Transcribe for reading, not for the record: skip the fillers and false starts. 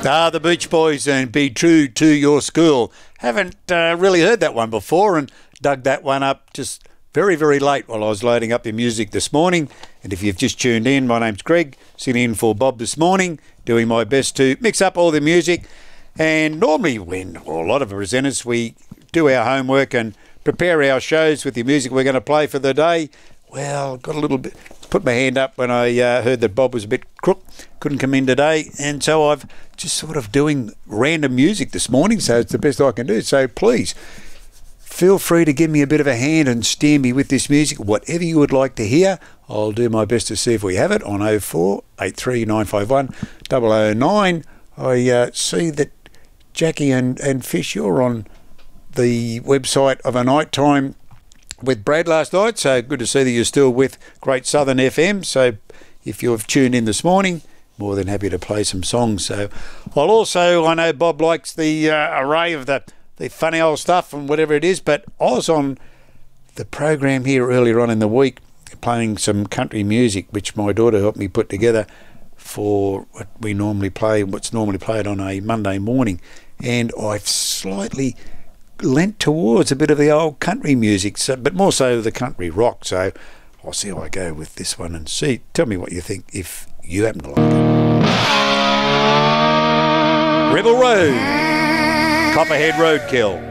The Beach Boys and Be True to Your School. Haven't really heard that one before and dug that one up just very, very late while I was loading up your music this morning. And if you've just tuned in, my name's Greg, sitting in for Bob this morning, doing my best to mix up all the music. And normally when, well, a lot of presenters, we do our homework and prepare our shows with the music we're going to play for the day. Well, got a little bit, put my hand up when I heard that Bob was a bit crook, couldn't come in today, and so I've just sort of doing random music this morning, so it's the best I can do. So please, feel free to give me a bit of a hand and steer me with this music, whatever you would like to hear. I'll do my best to see if we have it on 04 83 951 009. I see that Jackie and Fish, you're on the website of A Night Time with Brad last night, so good to see that you're still with Great Southern FM. So if you've tuned in this morning, more than happy to play some songs. So I know Bob likes the array of the funny old stuff and whatever it is, but I was on the program here earlier on in the week playing some country music, which my daughter helped me put together for what we normally play, what's normally played on a Monday morning, and I've slightly lent towards a bit of the old country music, but more so the country rock. So I'll see how I go with this one and see. Tell me what you think if you happen to like it. Rebel Road, Copperhead Roadkill.